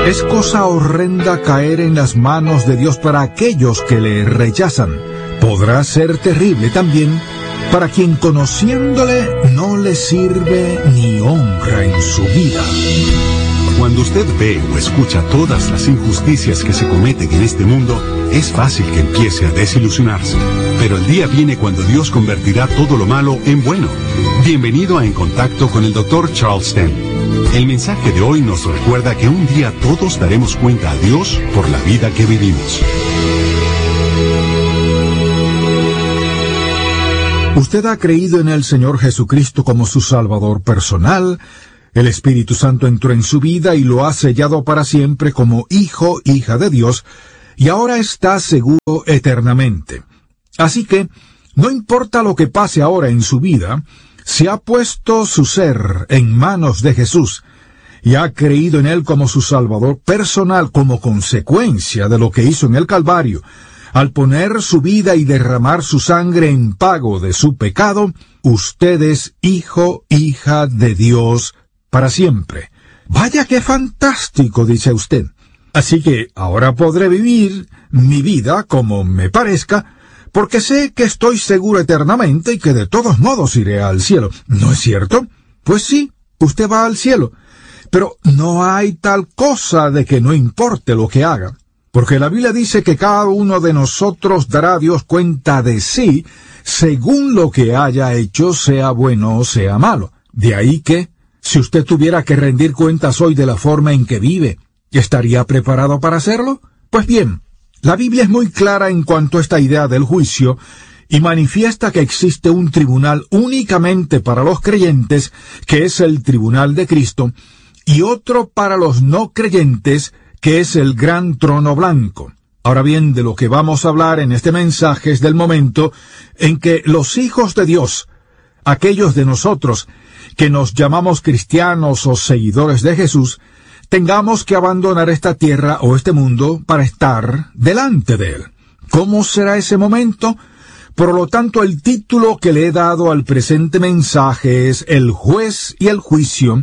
Es cosa horrenda caer en las manos de Dios para aquellos que le rechazan. Podrá ser terrible también para quien conociéndole no le sirve ni honra en su vida. Cuando usted ve o escucha todas las injusticias que se cometen en este mundo, es fácil que empiece a desilusionarse. Pero el día viene cuando Dios convertirá todo lo malo en bueno. Bienvenido a En Contacto con el Dr. Charles Stanley. El mensaje de hoy nos recuerda que un día todos daremos cuenta a Dios por la vida que vivimos. ¿Usted ha creído en el Señor Jesucristo como su Salvador personal? El Espíritu Santo entró en su vida y lo ha sellado para siempre como hijo, hija de Dios, y ahora está seguro eternamente. Así que, no importa lo que pase ahora en su vida, si ha puesto su ser en manos de Jesús y ha creído en Él como su Salvador personal como consecuencia de lo que hizo en el Calvario, al poner su vida y derramar su sangre en pago de su pecado, usted es hijo, hija de Dios para siempre. Vaya qué fantástico, dice usted. Así que ahora podré vivir mi vida como me parezca, porque sé que estoy seguro eternamente y que de todos modos iré al cielo. ¿No es cierto? Pues sí, usted va al cielo. Pero no hay tal cosa de que no importe lo que haga. Porque la Biblia dice que cada uno de nosotros dará a Dios cuenta de sí, según lo que haya hecho, sea bueno o sea malo. De ahí que, si usted tuviera que rendir cuentas hoy de la forma en que vive, ¿estaría preparado para hacerlo? Pues bien, la Biblia es muy clara en cuanto a esta idea del juicio y manifiesta que existe un tribunal únicamente para los creyentes, que es el tribunal de Cristo, y otro para los no creyentes, que es el gran trono blanco. Ahora bien, de lo que vamos a hablar en este mensaje es del momento en que los hijos de Dios, aquellos de nosotros que nos llamamos cristianos o seguidores de Jesús, tengamos que abandonar esta tierra o este mundo para estar delante de Él. ¿Cómo será ese momento? Por lo tanto, el título que le he dado al presente mensaje es El juez y el juicio,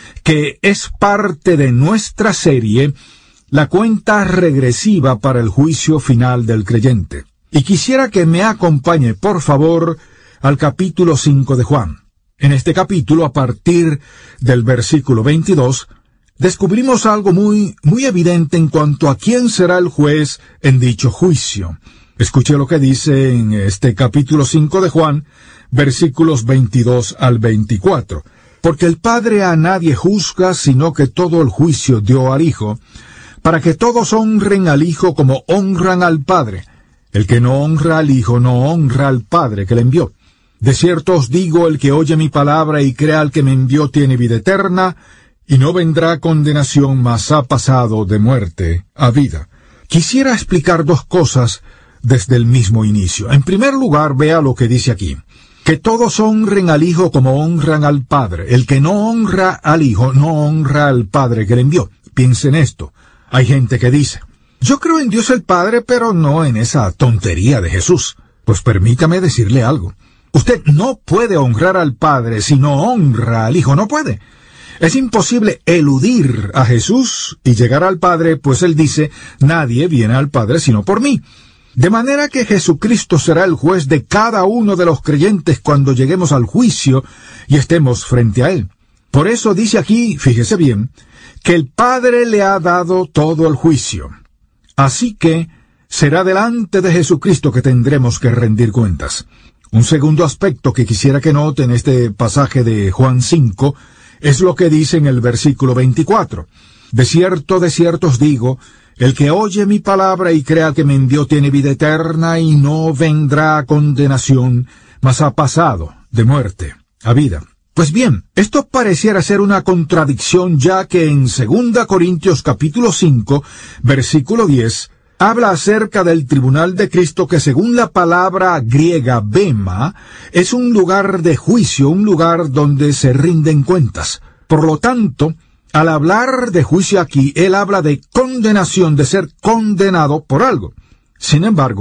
que es parte de nuestra serie, la cuenta regresiva para el juicio final del creyente. Y quisiera que me acompañe, por favor, al capítulo 5 de Juan. En este capítulo, a partir del versículo 22, descubrimos algo muy evidente en cuanto a quién será el juez en dicho juicio. Escuche lo que dice en este capítulo 5 de Juan, versículos 22 al 24. Porque el Padre a nadie juzga, sino que todo el juicio dio al Hijo, para que todos honren al Hijo como honran al Padre. El que no honra al Hijo no honra al Padre que le envió. De cierto os digo, el que oye mi palabra y crea al que me envió tiene vida eterna, y no vendrá condenación, mas ha pasado de muerte a vida. Quisiera explicar dos cosas desde el mismo inicio. En primer lugar, vea lo que dice aquí. Que todos honren al Hijo como honran al Padre. El que no honra al Hijo no honra al Padre que le envió. Piensen esto. Hay gente que dice, yo creo en Dios el Padre, pero no en esa tontería de Jesús. Pues permítame decirle algo. Usted no puede honrar al Padre si no honra al Hijo. No puede. Es imposible eludir a Jesús y llegar al Padre, pues Él dice, nadie viene al Padre sino por mí. De manera que Jesucristo será el juez de cada uno de los creyentes cuando lleguemos al juicio y estemos frente a Él. Por eso dice aquí, fíjese bien, que el Padre le ha dado todo el juicio. Así que será delante de Jesucristo que tendremos que rendir cuentas. Un segundo aspecto que quisiera que note en este pasaje de Juan 5 es lo que dice en el versículo 24. De cierto os digo, el que oye mi palabra y crea que me envió tiene vida eterna y no vendrá a condenación, mas ha pasado de muerte a vida. Pues bien, esto pareciera ser una contradicción, ya que en 2 Corintios capítulo 5, versículo 10, habla acerca del tribunal de Cristo que según la palabra griega bema, es un lugar de juicio, un lugar donde se rinden cuentas. Por lo tanto, al hablar de juicio aquí, él habla de condenación, de ser condenado por algo. Sin embargo,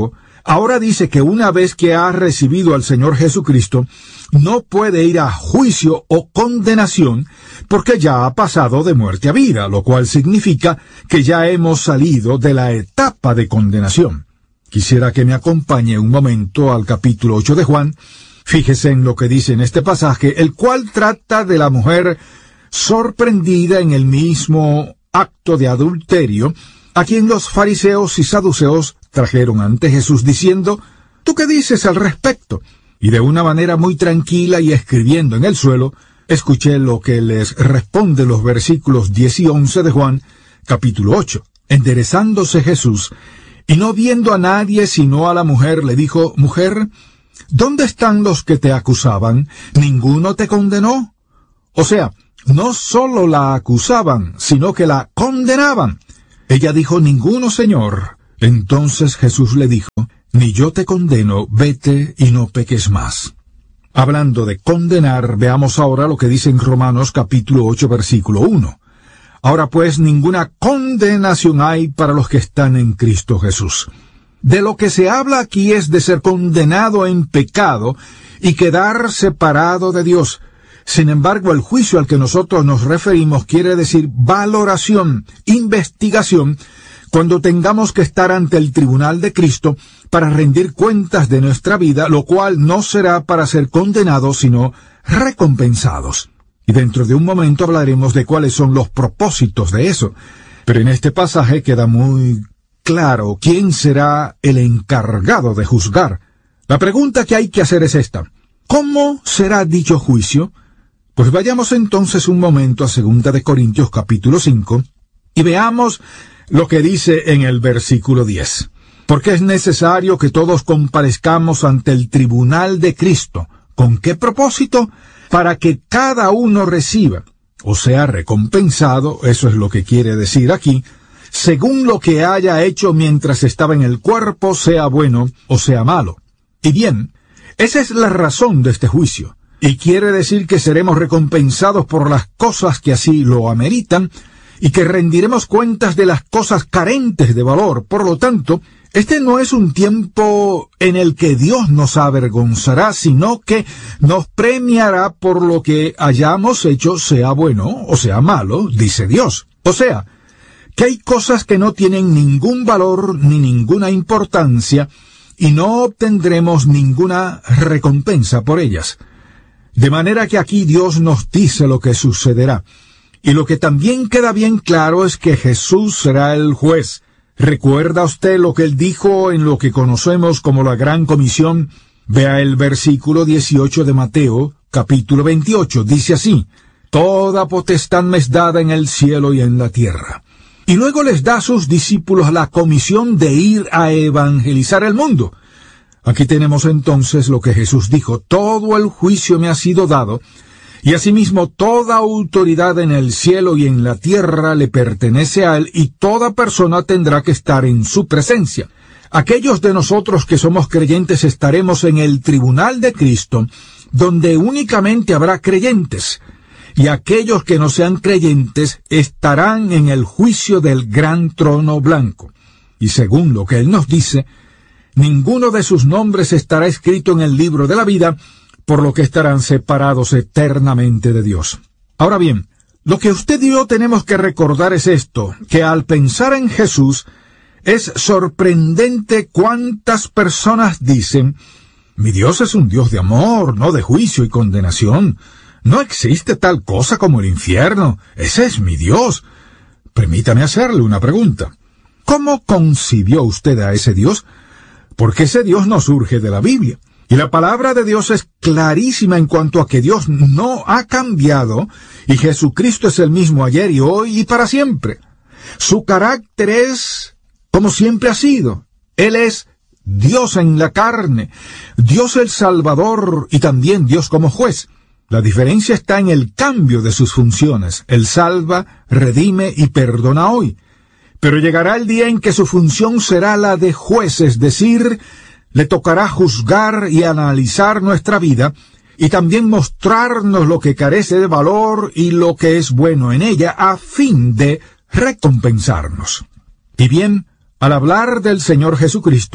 Ahora dice que una vez que ha recibido al Señor Jesucristo, no puede ir a juicio o condenación porque ya ha pasado de muerte a vida, lo cual significa que ya hemos salido de la etapa de condenación. Quisiera que me acompañe un momento al capítulo 8 de Juan. Fíjese en lo que dice en este pasaje, el cual trata de la mujer sorprendida en el mismo acto de adulterio, a quien los fariseos y saduceos trajeron ante Jesús diciendo, ¿tú qué dices al respecto? Y de una manera muy tranquila y escribiendo en el suelo, escuché lo que les responde los versículos 10 y 11 de Juan, capítulo 8. Enderezándose Jesús, y no viendo a nadie sino a la mujer, le dijo, Mujer, ¿dónde están los que te acusaban? ¿Ninguno te condenó? O sea, no solo la acusaban, sino que la condenaban. Ella dijo, Ninguno, Señor. Entonces Jesús le dijo, Ni yo te condeno, vete y no peques más. Hablando de condenar, veamos ahora lo que dice en Romanos capítulo 8, versículo 1. Ahora pues ninguna condenación hay para los que están en Cristo Jesús. De lo que se habla aquí es de ser condenado en pecado y quedar separado de Dios. Sin embargo, el juicio al que nosotros nos referimos quiere decir valoración, investigación, cuando tengamos que estar ante el tribunal de Cristo para rendir cuentas de nuestra vida, lo cual no será para ser condenados, sino recompensados. Y dentro de un momento hablaremos de cuáles son los propósitos de eso. Pero en este pasaje queda muy claro quién será el encargado de juzgar. La pregunta que hay que hacer es esta. ¿Cómo será dicho juicio? Pues vayamos entonces un momento a 2 de Corintios capítulo 5 y veamos lo que dice en el versículo 10. Porque es necesario que todos comparezcamos ante el tribunal de Cristo. ¿Con qué propósito? Para que cada uno reciba, o sea, recompensado, eso es lo que quiere decir aquí, según lo que haya hecho mientras estaba en el cuerpo, sea bueno o sea malo. Y bien, esa es la razón de este juicio. Y quiere decir que seremos recompensados por las cosas que así lo ameritan, y que rendiremos cuentas de las cosas carentes de valor. Por lo tanto, este no es un tiempo en el que Dios nos avergonzará, sino que nos premiará por lo que hayamos hecho, sea bueno o sea malo, dice Dios. O sea, que hay cosas que no tienen ningún valor ni ninguna importancia, y no obtendremos ninguna recompensa por ellas. De manera que aquí Dios nos dice lo que sucederá. Y lo que también queda bien claro es que Jesús será el juez. ¿Recuerda usted lo que él dijo en lo que conocemos como la Gran Comisión? Vea el versículo 18 de Mateo, capítulo 28. Dice así, Toda potestad me es dada en el cielo y en la tierra. Y luego les da a sus discípulos la comisión de ir a evangelizar el mundo. Aquí tenemos entonces lo que Jesús dijo, todo el juicio me ha sido dado, y asimismo toda autoridad en el cielo y en la tierra le pertenece a él, y toda persona tendrá que estar en su presencia. Aquellos de nosotros que somos creyentes estaremos en el tribunal de Cristo, donde únicamente habrá creyentes, y aquellos que no sean creyentes estarán en el juicio del gran trono blanco. Y según lo que él nos dice, ninguno de sus nombres estará escrito en el libro de la vida, por lo que estarán separados eternamente de Dios. Ahora bien, lo que usted y yo tenemos que recordar es esto, que al pensar en Jesús, es sorprendente cuántas personas dicen, mi Dios es un Dios de amor, no de juicio y condenación. No existe tal cosa como el infierno. Ese es mi Dios. Permítame hacerle una pregunta. ¿Cómo concibió usted a ese Dios? Porque ese Dios no surge de la Biblia. Y la palabra de Dios es clarísima en cuanto a que Dios no ha cambiado, y Jesucristo es el mismo ayer y hoy y para siempre. Su carácter es como siempre ha sido. Él es Dios en la carne, Dios el Salvador y también Dios como juez. La diferencia está en el cambio de sus funciones. Él salva, redime y perdona hoy. Pero llegará el día en que su función será la de juez, es decir, le tocará juzgar y analizar nuestra vida, y también mostrarnos lo que carece de valor y lo que es bueno en ella, a fin de recompensarnos. Y bien, al hablar del Señor Jesucristo,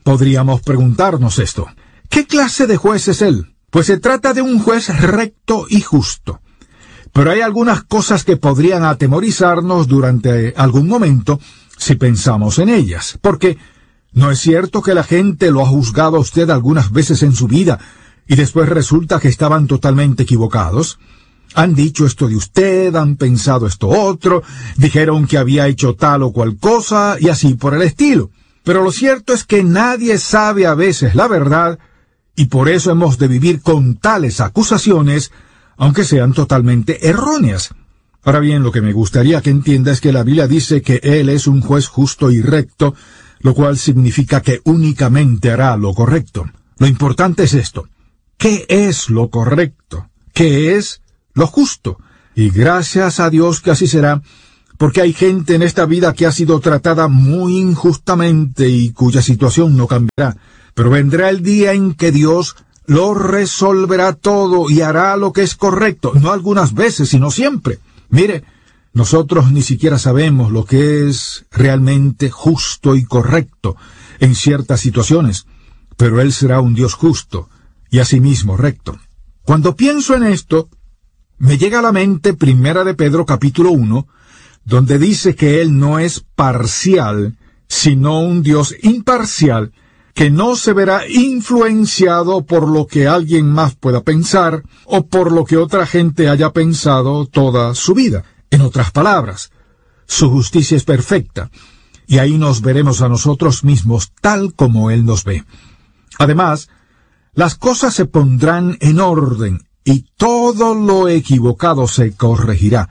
Podríamos preguntarnos esto. ¿Qué clase de juez es él? Pues se trata de un juez recto y justo. Pero hay algunas cosas que podrían atemorizarnos durante algún momento si pensamos en ellas. Porque ¿no es cierto que la gente lo ha juzgado a usted algunas veces en su vida y después resulta que estaban totalmente equivocados? Han dicho esto de usted, han pensado esto otro, dijeron que había hecho tal o cual cosa y así por el estilo. Pero lo cierto es que nadie sabe a veces la verdad y por eso hemos de vivir con tales acusaciones, aunque sean totalmente erróneas. Ahora bien, lo que me gustaría que entienda es que la Biblia dice que Él es un juez justo y recto, lo cual significa que únicamente hará lo correcto. Lo importante es esto. ¿Qué es lo correcto? ¿Qué es lo justo? Y gracias a Dios que así será, porque hay gente en esta vida que ha sido tratada muy injustamente y cuya situación no cambiará. Pero vendrá el día en que Dios lo resolverá todo y hará lo que es correcto, no algunas veces, sino siempre. Mire, nosotros ni siquiera sabemos lo que es realmente justo y correcto en ciertas situaciones, pero Él será un Dios justo y asimismo recto. Cuando pienso en esto, me llega a la mente Primera de Pedro capítulo 1, donde dice que Él no es parcial, sino un Dios imparcial, que no se verá influenciado por lo que alguien más pueda pensar o por lo que otra gente haya pensado toda su vida. En otras palabras, su justicia es perfecta, y ahí nos veremos a nosotros mismos tal como Él nos ve. Además, las cosas se pondrán en orden, y todo lo equivocado se corregirá.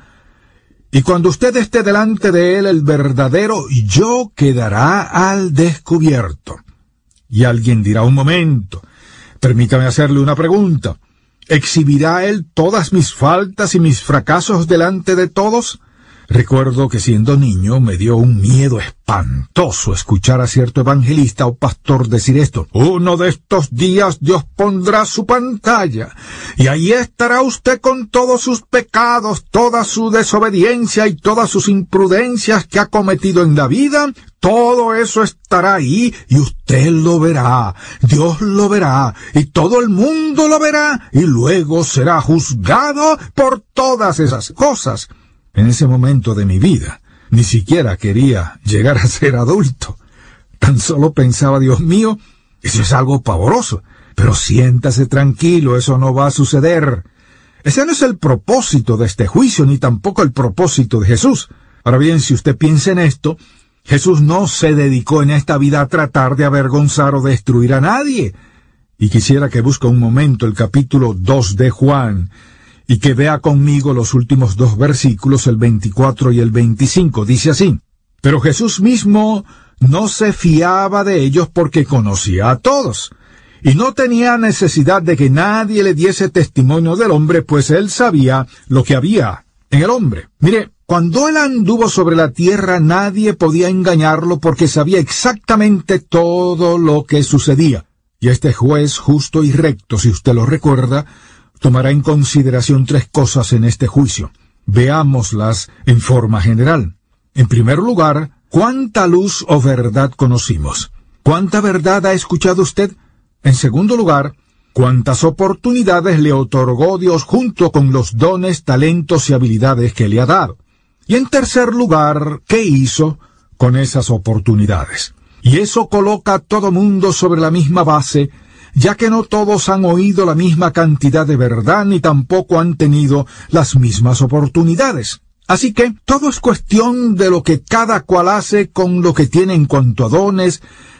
Y cuando usted esté delante de Él, el verdadero yo quedará al descubierto. Y alguien dirá, un momento, permítame hacerle una pregunta. ¿Exhibirá Él todas mis faltas y mis fracasos delante de todos? Recuerdo que siendo niño me dio un miedo espantoso escuchar a cierto evangelista o pastor decir esto. Uno de estos días Dios pondrá su pantalla, y ahí estará usted con todos sus pecados, toda su desobediencia y todas sus imprudencias que ha cometido en la vida. Todo eso estará ahí y usted lo verá, Dios lo verá y todo el mundo lo verá y luego será juzgado por todas esas cosas. En ese momento de mi vida, ni siquiera quería llegar a ser adulto. Tan solo pensaba, Dios mío, eso es algo pavoroso. Pero siéntase tranquilo, eso no va a suceder. Ese no es el propósito de este juicio, ni tampoco el propósito de Jesús. Ahora bien, si usted piensa en esto, Jesús no se dedicó en esta vida a tratar de avergonzar o destruir a nadie. Y quisiera que busque un momento el capítulo 2 de Juan, y que vea conmigo los últimos 2 versículos, el 24 y el 25. Dice así: Pero Jesús mismo no se fiaba de ellos porque conocía a todos, y no tenía necesidad de que nadie le diese testimonio del hombre, pues él sabía lo que había en el hombre. Mire, cuando él anduvo sobre la tierra, nadie podía engañarlo porque sabía exactamente todo lo que sucedía. Y este juez justo y recto, si usted lo recuerda, tomará en consideración 3 cosas en este juicio. Veámoslas en forma general. En primer lugar, ¿cuánta luz o verdad conocimos? ¿Cuánta verdad ha escuchado usted? En segundo lugar, ¿cuántas oportunidades le otorgó Dios junto con los dones, talentos y habilidades que le ha dado? Y en tercer lugar, ¿qué hizo con esas oportunidades? Y eso coloca a todo mundo sobre la misma base, ya que no todos han oído la misma cantidad de verdad ni tampoco han tenido las mismas oportunidades. Así que todo es cuestión de lo que cada cual hace con lo que tiene en cuanto a dones,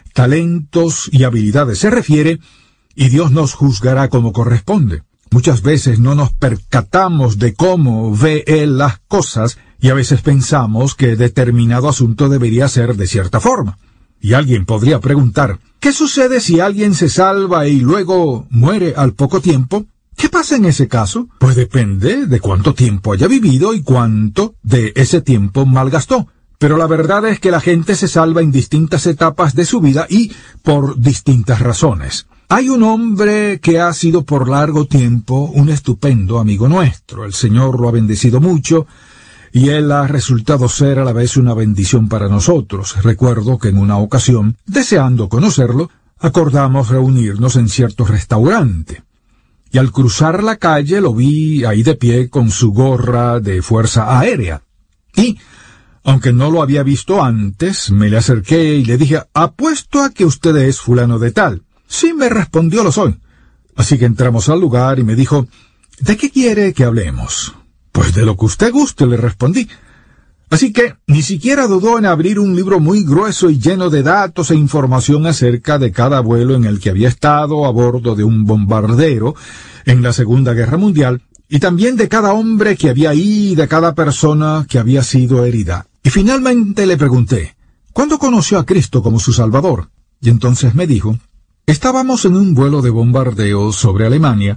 talentos y habilidades se refiere, y Dios nos juzgará como corresponde. Muchas veces no nos percatamos de cómo ve Él las cosas y a veces pensamos que determinado asunto debería ser de cierta forma. Y alguien podría preguntar, ¿qué sucede si alguien se salva y luego muere al poco tiempo? ¿Qué pasa en ese caso? Pues depende de cuánto tiempo haya vivido y cuánto de ese tiempo malgastó. Pero la verdad es que la gente se salva en distintas etapas de su vida y por distintas razones. Hay un hombre que ha sido por largo tiempo un estupendo amigo nuestro. El Señor lo ha bendecido mucho y él ha resultado ser a la vez una bendición para nosotros. Recuerdo que en una ocasión, deseando conocerlo, acordamos reunirnos en cierto restaurante. Y al cruzar la calle lo vi ahí de pie con su gorra de Fuerza Aérea. Y, aunque no lo había visto antes, me le acerqué y le dije, apuesto a que usted es fulano de tal. Sí, me respondió, lo soy. Así que entramos al lugar y me dijo, ¿de qué quiere que hablemos? Pues de lo que usted guste, le respondí. Así que ni siquiera dudó en abrir un libro muy grueso y lleno de datos e información acerca de cada vuelo en el que había estado a bordo de un bombardero en la Segunda Guerra Mundial, y también de cada hombre que había ahí y de cada persona que había sido herida. Y finalmente le pregunté, ¿cuándo conoció a Cristo como su Salvador? Y entonces me dijo, estábamos en un vuelo de bombardeo sobre Alemania,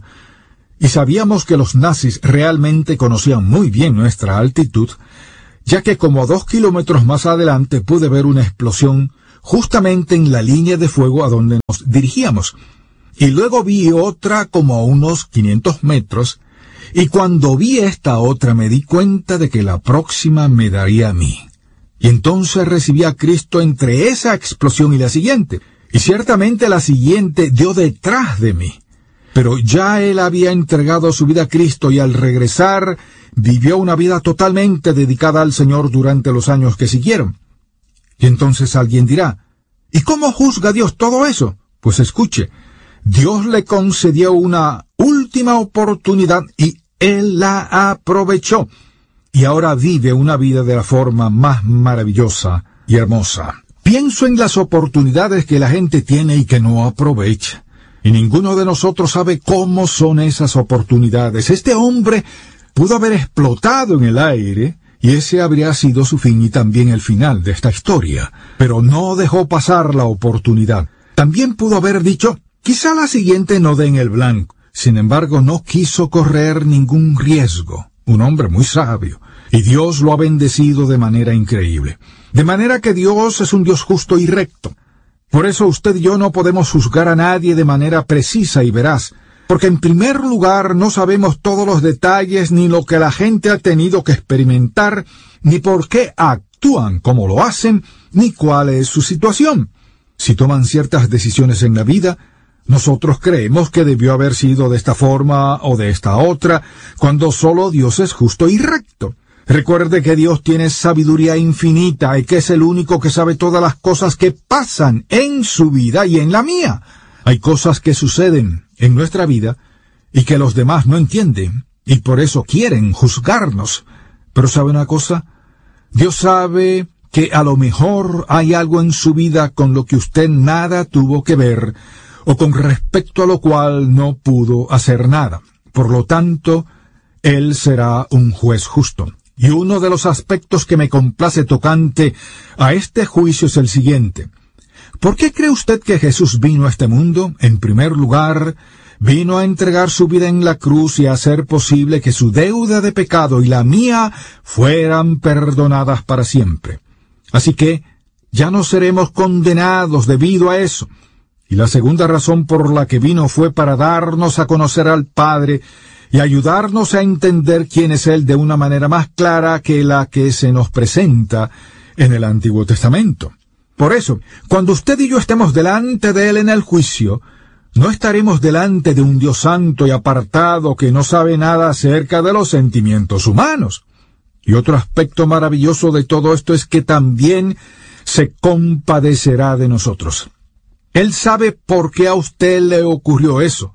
y sabíamos que los nazis realmente conocían muy bien nuestra altitud, ya que como a 2 kilómetros más adelante pude ver una explosión justamente en la línea de fuego a donde nos dirigíamos. Y luego vi otra como a unos 500 metros, y cuando vi esta otra me di cuenta de que la próxima me daría a mí. Y entonces recibí a Cristo entre esa explosión y la siguiente, y ciertamente la siguiente dio detrás de mí. Pero ya él había entregado su vida a Cristo y al regresar vivió una vida totalmente dedicada al Señor durante los años que siguieron. Y entonces alguien dirá, ¿y cómo juzga Dios todo eso? Pues escuche, Dios le concedió una última oportunidad y él la aprovechó. Y ahora vive una vida de la forma más maravillosa y hermosa. Pienso en las oportunidades que la gente tiene y que no aprovecha. Y ninguno de nosotros sabe cómo son esas oportunidades. Este hombre pudo haber explotado en el aire, y ese habría sido su fin y también el final de esta historia. Pero no dejó pasar la oportunidad. También pudo haber dicho, quizá la siguiente no dé en el blanco. Sin embargo, no quiso correr ningún riesgo. Un hombre muy sabio. Y Dios lo ha bendecido de manera increíble. De manera que Dios es un Dios justo y recto. Por eso usted y yo no podemos juzgar a nadie de manera precisa y veraz, porque en primer lugar no sabemos todos los detalles ni lo que la gente ha tenido que experimentar, ni por qué actúan como lo hacen, ni cuál es su situación. Si toman ciertas decisiones en la vida, nosotros creemos que debió haber sido de esta forma o de esta otra, cuando solo Dios es justo y recto. Recuerde que Dios tiene sabiduría infinita y que es el único que sabe todas las cosas que pasan en su vida y en la mía. Hay cosas que suceden en nuestra vida y que los demás no entienden, y por eso quieren juzgarnos. Pero ¿sabe una cosa? Dios sabe que a lo mejor hay algo en su vida con lo que usted nada tuvo que ver, o con respecto a lo cual no pudo hacer nada. Por lo tanto, Él será un juez justo. Y uno de los aspectos que me complace tocante a este juicio es el siguiente. ¿Por qué cree usted que Jesús vino a este mundo? En primer lugar, vino a entregar su vida en la cruz y a hacer posible que su deuda de pecado y la mía fueran perdonadas para siempre. Así que ya no seremos condenados debido a eso. Y la segunda razón por la que vino fue para darnos a conocer al Padre y ayudarnos a entender quién es Él de una manera más clara que la que se nos presenta en el Antiguo Testamento. Por eso, cuando usted y yo estemos delante de Él en el juicio, no estaremos delante de un Dios santo y apartado que no sabe nada acerca de los sentimientos humanos. Y otro aspecto maravilloso de todo esto es que también se compadecerá de nosotros. Él sabe por qué a usted le ocurrió eso.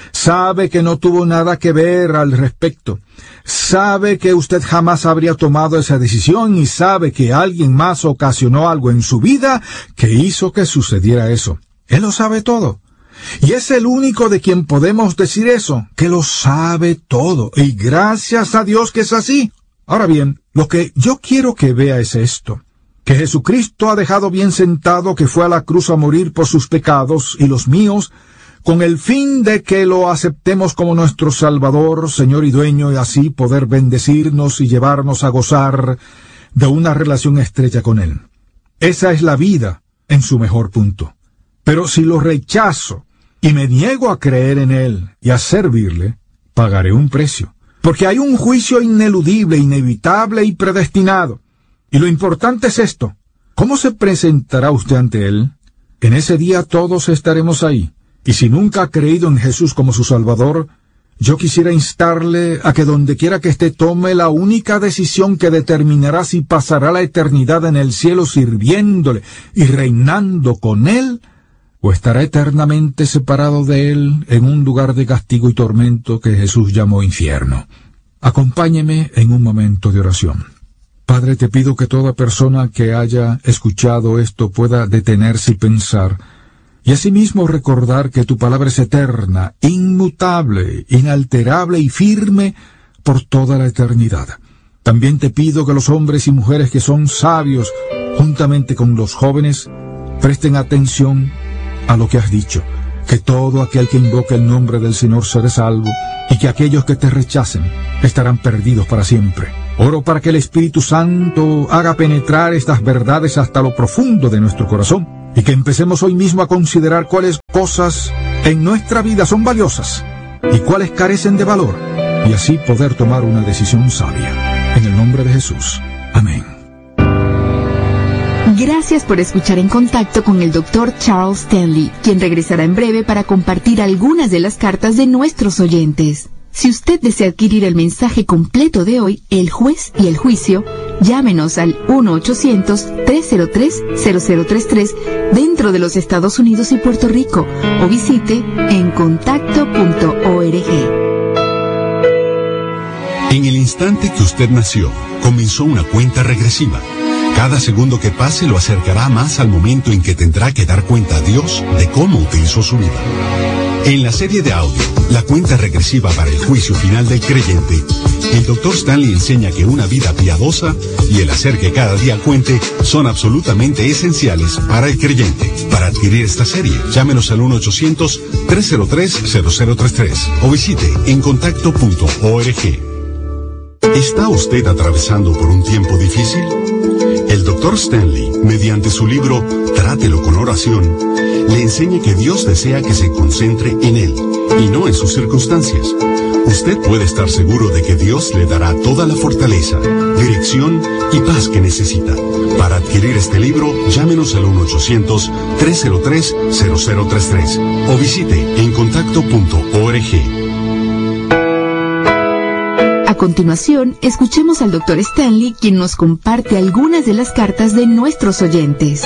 Sabe que no tuvo nada que ver al respecto. Sabe que usted jamás habría tomado esa decisión y sabe que alguien más ocasionó algo en su vida que hizo que sucediera eso. Él lo sabe todo. Y es el único de quien podemos decir eso, que lo sabe todo. Y gracias a Dios que es así. Ahora bien, lo que yo quiero que vea es esto. Que Jesucristo ha dejado bien sentado que fue a la cruz a morir por sus pecados y los míos, con el fin de que lo aceptemos como nuestro Salvador, Señor y Dueño, y así poder bendecirnos y llevarnos a gozar de una relación estrecha con Él. Esa es la vida en su mejor punto. Pero si lo rechazo y me niego a creer en Él y a servirle, pagaré un precio. Porque hay un juicio ineludible, inevitable y predestinado. Y lo importante es esto. ¿Cómo se presentará usted ante Él? En ese día todos estaremos ahí. Y si nunca ha creído en Jesús como su Salvador, yo quisiera instarle a que donde quiera que esté tome la única decisión que determinará si pasará la eternidad en el cielo sirviéndole y reinando con Él, o estará eternamente separado de Él en un lugar de castigo y tormento que Jesús llamó infierno. Acompáñeme en un momento de oración. Padre, te pido que toda persona que haya escuchado esto pueda detenerse y pensar, y asimismo recordar que tu palabra es eterna, inmutable, inalterable y firme por toda la eternidad. También te pido que los hombres y mujeres que son sabios, juntamente con los jóvenes, presten atención a lo que has dicho, que todo aquel que invoque el nombre del Señor será salvo, y que aquellos que te rechacen estarán perdidos para siempre. Oro para que el Espíritu Santo haga penetrar estas verdades hasta lo profundo de nuestro corazón, y que empecemos hoy mismo a considerar cuáles cosas en nuestra vida son valiosas y cuáles carecen de valor, y así poder tomar una decisión sabia. En el nombre de Jesús. Amén. Gracias por escuchar En Contacto con el Dr. Charles Stanley, quien regresará en breve para compartir algunas de las cartas de nuestros oyentes. Si usted desea adquirir el mensaje completo de hoy, El Juez y el Juicio, llámenos al 1-800-303-0033 dentro de los Estados Unidos y Puerto Rico, o visite encontacto.org. En el instante que usted nació, comenzó una cuenta regresiva. Cada segundo que pase lo acercará más al momento en que tendrá que dar cuenta a Dios de cómo utilizó su vida. En la serie de audio, La cuenta regresiva para el juicio final del creyente, el Dr. Stanley enseña que una vida piadosa y el hacer que cada día cuente son absolutamente esenciales para el creyente. Para adquirir esta serie, llámenos al 1-800-303-0033 o visite encontacto.org. ¿Está usted atravesando por un tiempo difícil? El Dr. Stanley, mediante su libro Trátelo con oración, le enseña que Dios desea que se concentre en Él y no en sus circunstancias. Usted puede estar seguro de que Dios le dará toda la fortaleza, dirección y paz que necesita. Para adquirir este libro, llámenos al 1-800-303-0033 o visite encontacto.org. A continuación, escuchemos al Dr. Stanley, quien nos comparte algunas de las cartas de nuestros oyentes.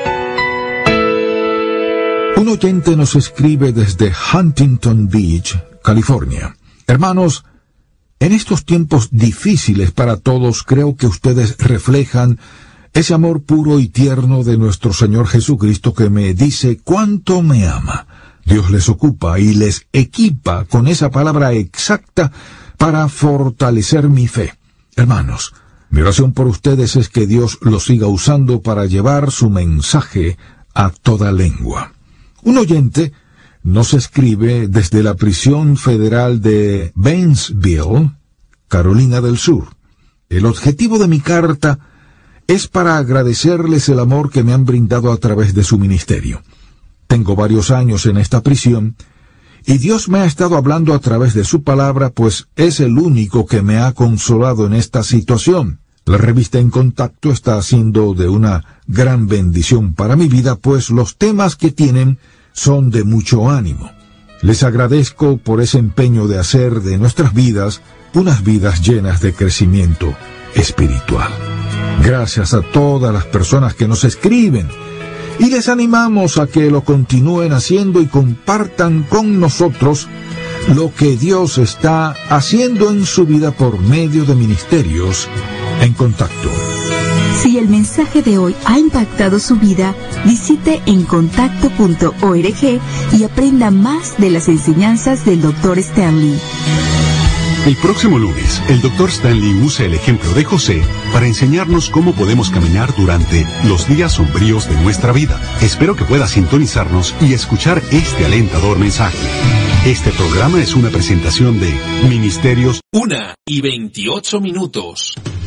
Un oyente nos escribe desde Huntington Beach, California. Hermanos, en estos tiempos difíciles para todos, creo que ustedes reflejan ese amor puro y tierno de nuestro Señor Jesucristo que me dice cuánto me ama. Dios les ocupa y les equipa con esa palabra exacta para fortalecer mi fe. Hermanos, mi oración por ustedes es que Dios los siga usando para llevar su mensaje a toda lengua. Un oyente nos escribe desde la prisión federal de Bainesville, Carolina del Sur. El objetivo de mi carta es para agradecerles el amor que me han brindado a través de su ministerio. Tengo varios años en esta prisión y Dios me ha estado hablando a través de su palabra, pues es el único que me ha consolado en esta situación. La revista En Contacto está haciendo de una gran bendición para mi vida, pues los temas que tienen son de mucho ánimo. Les agradezco por ese empeño de hacer de nuestras vidas unas vidas llenas de crecimiento espiritual. Gracias a todas las personas que nos escriben y les animamos a que lo continúen haciendo y compartan con nosotros lo que Dios está haciendo en su vida por medio de ministerios En Contacto. Si el mensaje de hoy ha impactado su vida, visite encontacto.org y aprenda más de las enseñanzas del Dr. Stanley. El próximo lunes, el Dr. Stanley usa el ejemplo de José para enseñarnos cómo podemos caminar durante los días sombríos de nuestra vida. Espero que pueda sintonizarnos y escuchar este alentador mensaje. Este programa es una presentación de Ministerios 1:28.